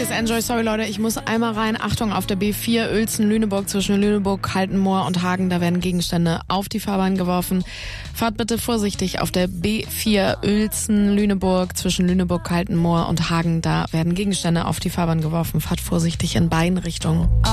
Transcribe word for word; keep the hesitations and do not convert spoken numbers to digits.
ist Enjoy. Sorry, Leute, ich muss einmal rein. Achtung, auf der B vier Uelzen-Lüneburg zwischen Lüneburg, Kaltenmoor und Hagen. Da werden Gegenstände auf die Fahrbahn geworfen. Fahrt bitte vorsichtig auf der B vier Uelzen-Lüneburg zwischen Lüneburg, Kaltenmoor und Hagen. Da werden Gegenstände auf die Fahrbahn geworfen. Fahrt vorsichtig in beiden Richtungen.